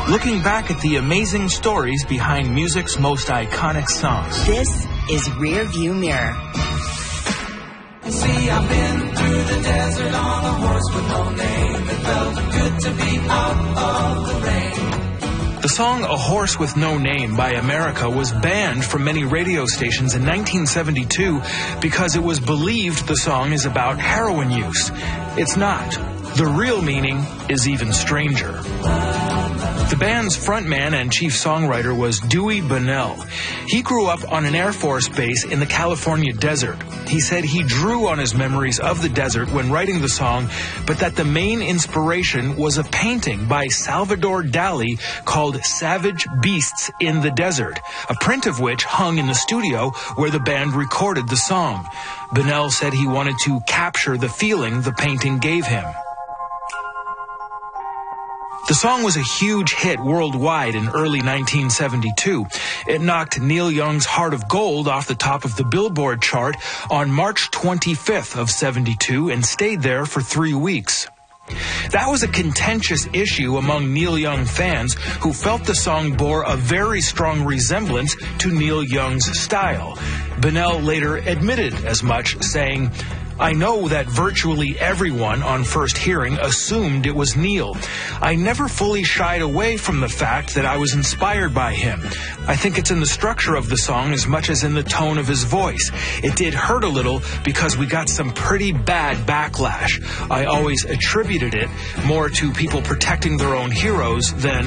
looking back at the amazing stories behind music's most iconic songs. This is Rear View Mirror. See, I've been through the desert on a horse with no name. It felt good to be out of the rain. The song A Horse with No Name by America was banned from many radio stations in 1972 because it was believed the song is about heroin use. It's not. The real meaning is even stranger. The band's frontman and chief songwriter was Dewey Bunnell. He grew up on an Air Force base in the California desert. He said he drew on his memories of the desert when writing the song, but that the main inspiration was a painting by Salvador Dali called Savage Beasts in the Desert, a print of which hung in the studio where the band recorded the song. Bunnell said he wanted to capture the feeling the painting gave him. The song was a huge hit worldwide in early 1972. It knocked Neil Young's Heart of Gold off the top of the Billboard chart on March 25th of 72 and stayed there for 3 weeks. That was a contentious issue among Neil Young fans who felt the song bore a very strong resemblance to Neil Young's style. Bunnell later admitted as much, saying, "I know that virtually everyone on first hearing assumed it was Neil. I never fully shied away from the fact that I was inspired by him. I think it's in the structure of the song as much as in the tone of his voice. It did hurt a little because we got some pretty bad backlash. I always attributed it more to people protecting their own heroes than